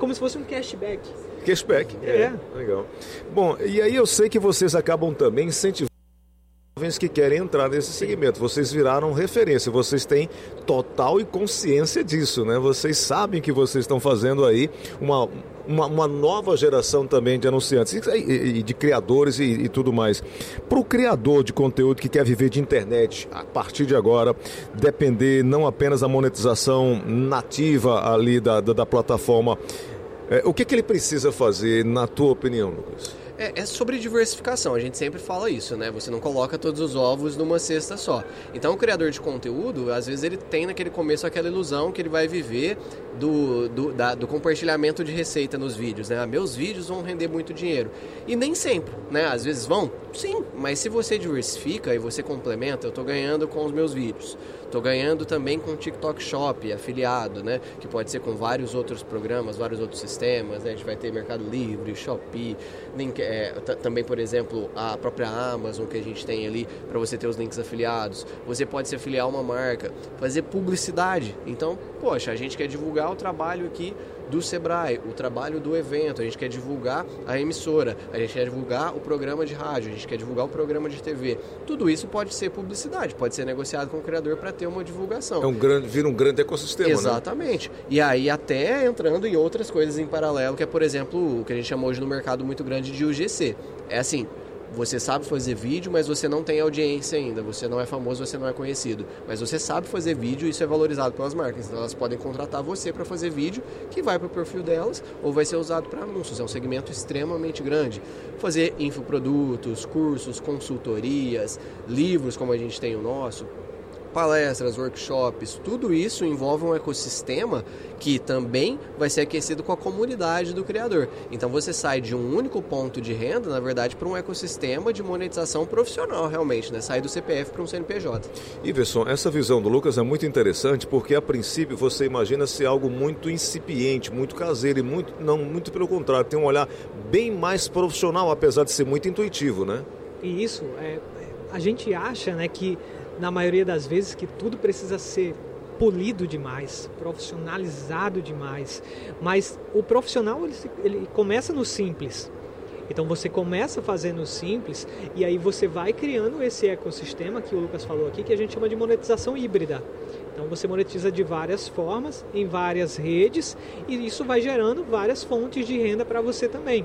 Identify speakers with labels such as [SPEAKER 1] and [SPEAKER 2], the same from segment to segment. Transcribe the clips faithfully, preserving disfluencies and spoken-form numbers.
[SPEAKER 1] como se fosse um cashback.
[SPEAKER 2] Cashback, é.
[SPEAKER 1] é.
[SPEAKER 2] Legal. Bom, e aí eu sei que vocês acabam também incentivando jovens que querem entrar nesse segmento. Vocês viraram referência, vocês têm total e consciência disso, né? Vocês sabem que vocês estão fazendo aí uma, uma, uma nova geração também de anunciantes e, e, e de criadores e, e tudo mais. Para o criador de conteúdo que quer viver de internet, a partir de agora, depender não apenas da monetização nativa ali da, da, da plataforma, é, o que, que ele precisa fazer, na tua opinião, Lucas?
[SPEAKER 3] É, é sobre diversificação, a gente sempre fala isso, né? Você não coloca todos os ovos numa cesta só. Então o criador de conteúdo, às vezes ele tem naquele começo aquela ilusão que ele vai viver do, do, da, do compartilhamento de receita nos vídeos, né? Ah, meus vídeos vão render muito dinheiro. E nem sempre, né? Às vezes vão, sim, mas se você diversifica e você complementa, eu estou ganhando com os meus vídeos. Estou ganhando também com o TikTok Shop, afiliado, né? Que pode ser com vários outros programas, vários outros sistemas, né? A gente vai ter Mercado Livre, Shopee, link, é, t- também, por exemplo, a própria Amazon que a gente tem ali para você ter os links afiliados. Você pode se afiliar a uma marca, fazer publicidade. Então, poxa, a gente quer divulgar o trabalho aqui do Sebrae, o trabalho do evento, a gente quer divulgar a emissora, a gente quer divulgar o programa de rádio, a gente quer divulgar o programa de T V. Tudo isso pode ser publicidade, pode ser negociado com o criador para ter uma divulgação.
[SPEAKER 2] É um grande, vira um grande ecossistema,
[SPEAKER 3] Exatamente. Né? E aí até entrando em outras coisas em paralelo, que é, por exemplo, o que a gente chama hoje no mercado muito grande de U G C. É assim, você sabe fazer vídeo, mas você não tem audiência ainda. Você não é famoso, você não é conhecido. Mas você sabe fazer vídeo e isso é valorizado pelas marcas. Então elas podem contratar você para fazer vídeo que vai para o perfil delas ou vai ser usado para anúncios. É um segmento extremamente grande. Fazer infoprodutos, cursos, consultorias, livros como a gente tem o nosso, palestras, workshops, tudo isso envolve um ecossistema que também vai ser aquecido com a comunidade do criador. Então você sai de um único ponto de renda, na verdade, para um ecossistema de monetização profissional realmente, né? Sair do C P F para um C N P J.
[SPEAKER 2] Iverson, essa visão do Lucas é muito interessante porque a princípio você imagina ser algo muito incipiente, muito caseiro e muito, não, muito pelo contrário, tem um olhar bem mais profissional, apesar de ser muito intuitivo, né?
[SPEAKER 1] E isso, é, a gente acha, né, que na maioria das vezes que tudo precisa ser polido demais, profissionalizado demais, mas o profissional ele, ele começa no simples. Então você começa fazendo simples e aí você vai criando esse ecossistema que o Lucas falou aqui, que a gente chama de monetização híbrida. Então você monetiza de várias formas, em várias redes, e isso vai gerando várias fontes de renda para você também.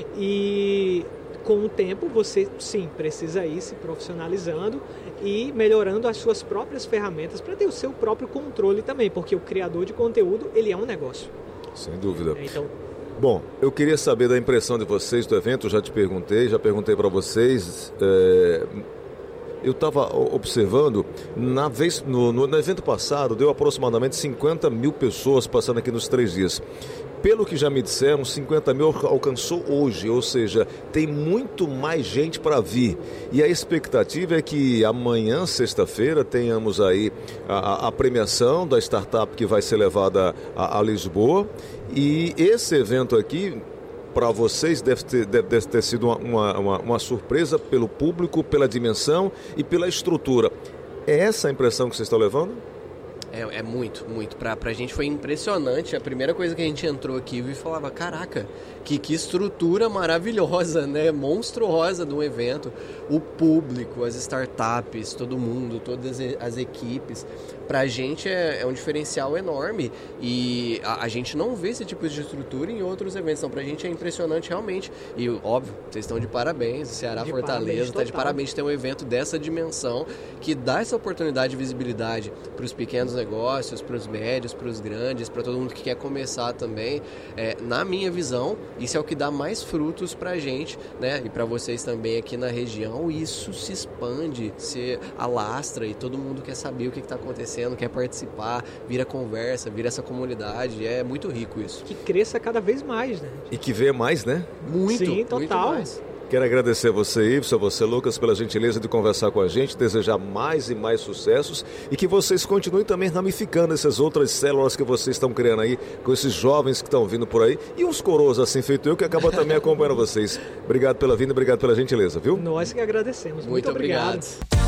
[SPEAKER 1] E com o tempo você sim precisa ir se profissionalizando e melhorando as suas próprias ferramentas para ter o seu próprio controle também, porque o criador de conteúdo ele é um negócio.
[SPEAKER 2] Sem dúvida.
[SPEAKER 1] Então,
[SPEAKER 2] bom, eu queria saber da impressão de vocês do evento, já te perguntei, já perguntei para vocês. É... Eu estava observando, na vez, no, no, no evento passado, deu aproximadamente cinquenta mil pessoas passando aqui nos três dias. Pelo que já me disseram, cinquenta mil alcançou hoje, ou seja, tem muito mais gente para vir. E a expectativa é que amanhã, sexta-feira, tenhamos aí a, a premiação da startup que vai ser levada a, a Lisboa. E esse evento aqui, para vocês, deve ter, deve ter sido uma, uma, uma surpresa pelo público, pela dimensão e pela estrutura. É essa a impressão que vocês estão levando?
[SPEAKER 3] É, é muito, muito. Pra, pra gente foi impressionante. A primeira coisa que a gente entrou aqui e falava, caraca, que, que estrutura maravilhosa, né? Monstruosa de um evento. O público, as startups, todo mundo, todas as equipes. Pra gente é, é um diferencial enorme e a, a gente não vê esse tipo de estrutura em outros eventos. Então pra gente é impressionante realmente. E óbvio, vocês estão de parabéns. O Ceará
[SPEAKER 1] de
[SPEAKER 3] Fortaleza está de parabéns de ter um evento dessa dimensão que dá essa oportunidade de visibilidade para os pequenos negócios, para os médios, para os grandes, para todo mundo que quer começar também. É, na minha visão, isso é o que dá mais frutos para a gente, né? E para vocês também aqui na região, isso se expande, se alastra e todo mundo quer saber o que está acontecendo, quer participar, vira conversa, vira essa comunidade. É muito rico isso.
[SPEAKER 1] Que cresça cada vez mais, né?
[SPEAKER 2] E que venha mais, né?
[SPEAKER 3] Muito,
[SPEAKER 1] Sim, total.
[SPEAKER 3] muito mais.
[SPEAKER 2] Quero agradecer a você, Iverson, a você, Lucas, pela gentileza de conversar com a gente, desejar mais e mais sucessos e que vocês continuem também ramificando essas outras células que vocês estão criando aí, com esses jovens que estão vindo por aí e uns coroas assim feito eu, que acabam também acompanhando vocês. Obrigado pela vinda, obrigado pela gentileza, viu?
[SPEAKER 1] Nós que agradecemos. Muito,
[SPEAKER 3] Muito
[SPEAKER 1] obrigado.
[SPEAKER 3] obrigado.